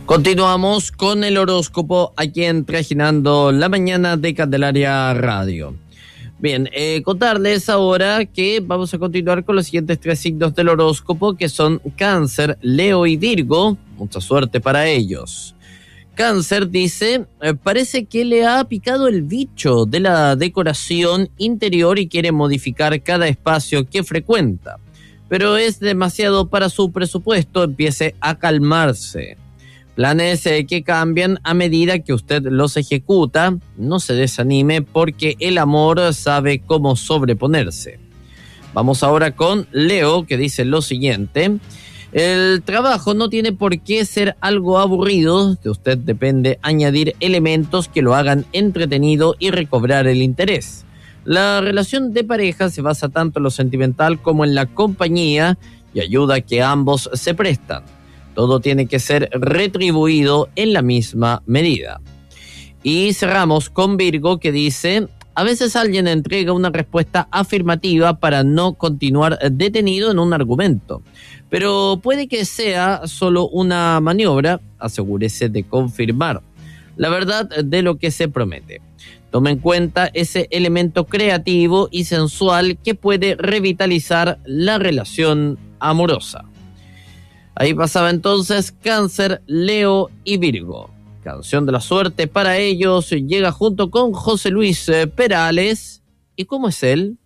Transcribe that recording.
Continuamos con el horóscopo aquí en Trajinando la Mañana de Candelaria Radio. Bien, contarles ahora que vamos a continuar con los siguientes 3 signos del horóscopo, que son Cáncer, Leo y Virgo. Mucha suerte para ellos. Cáncer dice, parece que le ha picado el bicho de la decoración interior y quiere modificar cada espacio que frecuenta. Pero es demasiado para su presupuesto, empiece a calmarse. Planes que cambian a medida que usted los ejecuta. No se desanime porque el amor sabe cómo sobreponerse. Vamos ahora con Leo, que dice lo siguiente. El trabajo no tiene por qué ser algo aburrido. De usted depende añadir elementos que lo hagan entretenido y recobrar el interés. La relación de pareja se basa tanto en lo sentimental como en la compañía y ayuda a que ambos se prestan. Todo tiene que ser retribuido en la misma medida. Y cerramos con Virgo, que dice, a veces alguien entrega una respuesta afirmativa para no continuar detenido en un argumento. Pero puede que sea solo una maniobra, asegúrese de confirmar la verdad de lo que se promete. Tome en cuenta ese elemento creativo y sensual que puede revitalizar la relación amorosa. Ahí pasaba entonces Cáncer, Leo y Virgo. Canción de la suerte para ellos llega junto con José Luis Perales. ¿Y cómo es él?